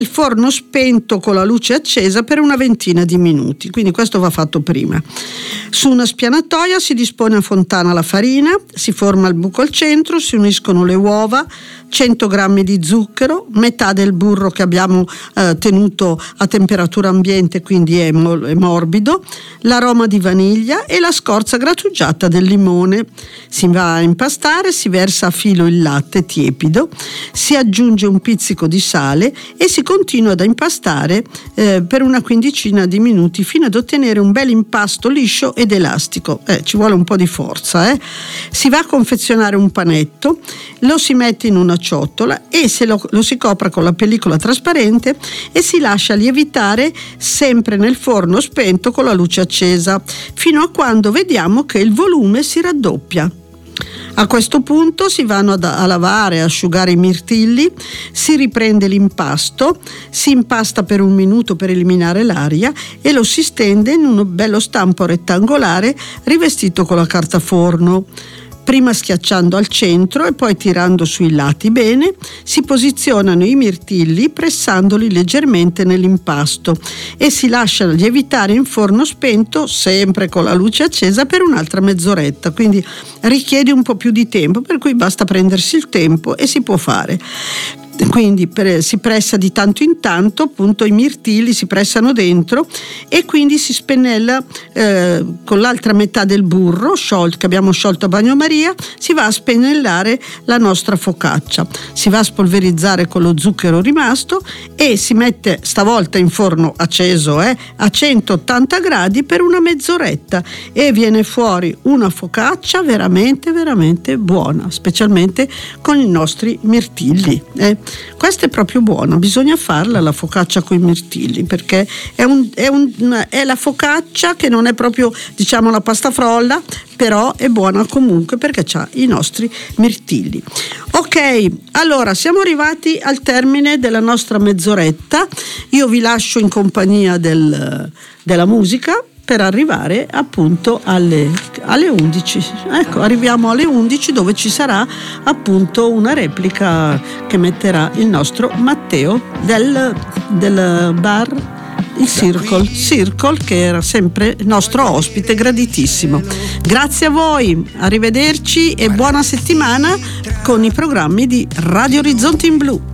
il forno spento con la luce accesa per una ventina di minuti, quindi questo va fatto prima. Su una spianatoia si dispone a fontana la farina, si forma il buco al centro, si uniscono le uova, 100 grammi di zucchero, metà del burro che abbiamo tenuto a temperatura ambiente, quindi è morbido, l'aroma di vaniglia e la scorza grattugiata del limone. Si va a impastare, si versa a filo il latte tiepido, si aggiunge un pizzico di sale e si continua ad impastare per una quindicina di minuti fino ad ottenere un bel impasto liscio ed elastico. Ci vuole un po' di forza. Si va a confezionare un panetto, lo si mette in una ciotola e lo si copre con la pellicola trasparente e si lascia lievitare sempre nel forno spento con la luce accesa fino a quando vediamo che il volume si raddoppia. A questo punto si vanno a lavare e asciugare i mirtilli, si riprende l'impasto, si impasta per un minuto per eliminare l'aria e lo si stende in un bello stampo rettangolare rivestito con la carta forno. Prima schiacciando al centro e poi tirando sui lati bene, si posizionano i mirtilli pressandoli leggermente nell'impasto e si lasciano lievitare in forno spento, sempre con la luce accesa, per un'altra mezz'oretta, quindi richiede un po' più di tempo, per cui basta prendersi il tempo e si può fare. Quindi si pressa di tanto in tanto, appunto i mirtilli si pressano dentro e quindi si spennella con l'altra metà del burro che abbiamo sciolto a bagnomaria, si va a spennellare la nostra focaccia, si va a spolverizzare con lo zucchero rimasto e si mette stavolta in forno acceso a 180 gradi per una mezz'oretta e viene fuori una focaccia veramente veramente buona, specialmente con i nostri mirtilli. Questa è proprio buona, bisogna farla la focaccia con i mirtilli, perché è la focaccia che non è proprio, diciamo, la pasta frolla, però è buona comunque perché ha i nostri mirtilli. Ok, allora siamo arrivati al termine della nostra mezz'oretta. Io vi lascio in compagnia della musica per arrivare appunto alle 11. Ecco, arriviamo alle 11 dove ci sarà appunto una replica che metterà il nostro Matteo del bar il Circle, che era sempre il nostro ospite graditissimo. Grazie a voi, arrivederci e buona settimana con i programmi di Radio Orizzonte in Blu.